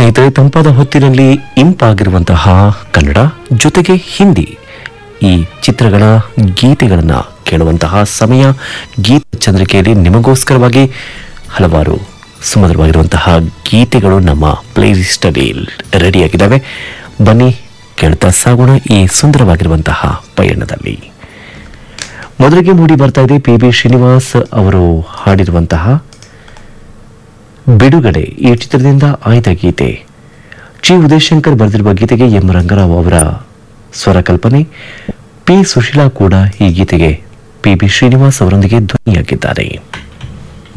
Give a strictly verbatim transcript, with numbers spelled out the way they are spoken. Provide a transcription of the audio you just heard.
ಸ್ನೇಹಿತರೆ, ತಂಪಾದ ಹೊತ್ತಿನಲ್ಲಿ ಇಂಪಾಗಿರುವಂತಹ ಕನ್ನಡ ಜೊತೆಗೆ ಹಿಂದಿ ಈ ಚಿತ್ರಗಳ ಗೀತೆಗಳನ್ನು ಕೇಳುವಂತಹ ಸಮಯ. ಗೀತ ಚಂದ್ರಿಕೆಯಲ್ಲಿ ನಿಮಗೋಸ್ಕರವಾಗಿ ಹಲವಾರು ಸುಮಧುರವಾಗಿರುವಂತಹ ಗೀತೆಗಳು ನಮ್ಮ ಪ್ಲೇಲಿಸ್ಟ್ ಅಲ್ಲಿ ರೆಡಿಯಾಗಿದ್ದಾವೆ. ಬನ್ನಿ ಕೇಳ್ತಾ ಸಾಗೋಣ ಈ ಸುಂದರವಾಗಿರುವಂತಹ ಪಯಣದಲ್ಲಿ. ಮೊದಲಿಗೆ ಮೂಡಿ ಬರ್ತಾ ಇದೆ ಪಿ ಬಿ ಶ್ರೀನಿವಾಸ್ ಅವರು ಹಾಡಿರುವಂತಹ ಬಿಡುಗಡೆ ಈ ಚಿತ್ರದಿಂದ ಆಯ್ದ ಗೀತೆ. ಜಿ ಉದಯಶಂಕರ್ ಬರೆದಿರುವ ಗೀತೆಗೆ ಎಂ ರಂಗರಾವ್ ಅವರ ಸ್ವರ ಕಲ್ಪನೆ. ಪಿ ಸುಶೀಲಾ ಕೂಡ ಈ ಗೀತೆಗೆ ಪಿ ಬಿ ಶ್ರೀನಿವಾಸ್ ಅವರೊಂದಿಗೆ ಧ್ವನಿಯಾಗಿದ್ದಾರೆ.